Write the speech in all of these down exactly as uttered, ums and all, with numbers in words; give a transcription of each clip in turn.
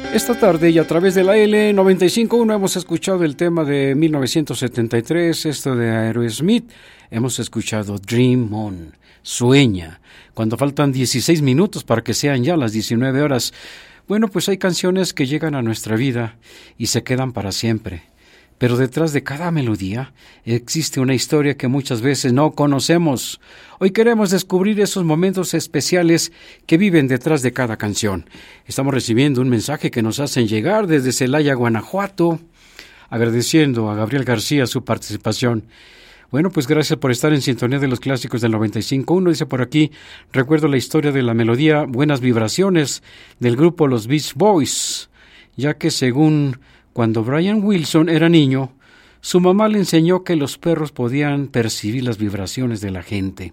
Esta tarde y a través de la L noventa y cinco punto uno hemos escuchado el tema de mil novecientos setenta y tres, esto de Aerosmith. Hemos escuchado Dream On, Sueña, cuando faltan dieciséis minutos para que sean ya las diecinueve horas. Bueno, pues hay canciones que llegan a nuestra vida y se quedan para siempre. Pero detrás de cada melodía existe una historia que muchas veces no conocemos. Hoy queremos descubrir esos momentos especiales que viven detrás de cada canción. Estamos recibiendo un mensaje que nos hacen llegar desde Celaya, Guanajuato, agradeciendo a Gabriel García su participación. Bueno, pues gracias por estar en sintonía de los clásicos del noventa y cinco punto uno. Dice por aquí, recuerdo la historia de la melodía Buenas Vibraciones del grupo Los Beach Boys, ya que según cuando Brian Wilson era niño, su mamá le enseñó que los perros podían percibir las vibraciones de la gente.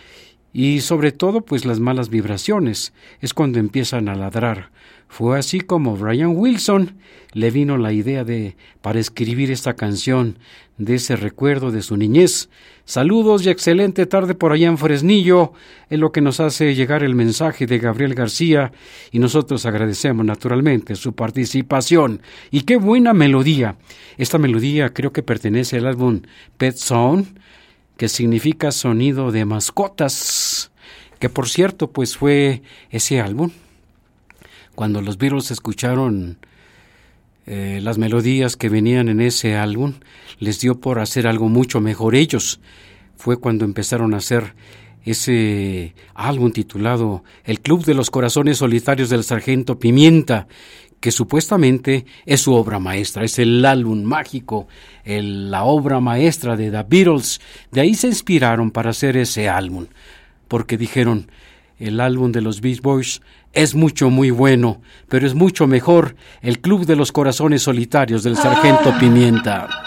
Y sobre todo, pues las malas vibraciones, es cuando empiezan a ladrar. Fue así como Brian Wilson le vino la idea de para escribir esta canción de ese recuerdo de su niñez. Saludos y excelente tarde por allá en Fresnillo, es lo que nos hace llegar el mensaje de Gabriel García, y nosotros agradecemos naturalmente su participación. Y qué buena melodía. Esta melodía creo que pertenece al álbum Pet Sound, que significa sonido de mascotas, que por cierto, pues fue ese álbum, cuando los Beatles escucharon eh, las melodías que venían en ese álbum, les dio por hacer algo mucho mejor ellos. Fue cuando empezaron a hacer ese álbum titulado El Club de los Corazones Solitarios del Sargento Pimienta, que supuestamente es su obra maestra, es el álbum mágico, el, la obra maestra de The Beatles. De ahí se inspiraron para hacer ese álbum, porque dijeron, el álbum de los Beach Boys es mucho, muy bueno, pero es mucho mejor el Club de los Corazones Solitarios del Sargento Pimienta.